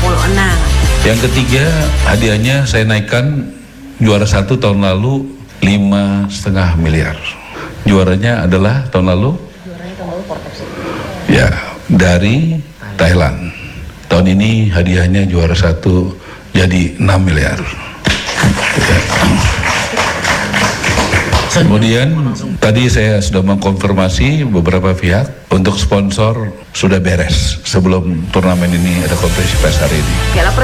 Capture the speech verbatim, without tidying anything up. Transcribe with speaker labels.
Speaker 1: puluh enam.
Speaker 2: Yang ketiga, hadiahnya saya naikkan juara satu tahun lalu lima setengah miliar. Juaranya adalah tahun lalu?
Speaker 1: Juaranya tahun lalu Portex.
Speaker 2: Ya, dari Thailand. Tahun ini hadiahnya juara satu jadi enam miliar. Ya. Kemudian tadi saya sudah mengkonfirmasi beberapa pihak untuk sponsor sudah beres sebelum turnamen ini ada konferensi pers hari ini.